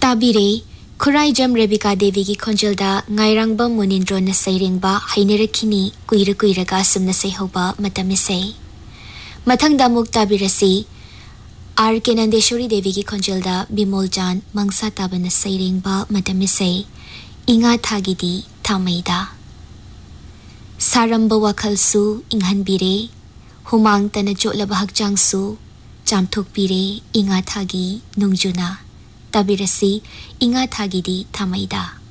ताबिरे खुराइजम Rebecca देवी की खोंजलदा ngairangba Munindro न सैरेंगबा हाइनेरखिनी कुइर कुइरगा सुमन सैहौबा मतमिसे मथंग दामुक ताबिरसी are के नंदेश्वरी देवी की खोंजलदा बिमोल जान मंगसा ताबन सैरेंगबा मतमिसे इंगा थागिदी थामैदा सारंबा वखलसु इंहनबिरे हुमांग तना जोलबा हकचांगसु चामथोकपिरे इंगा थागी नुंगजुना ताबिरसी इंगा थागिदी थामैदा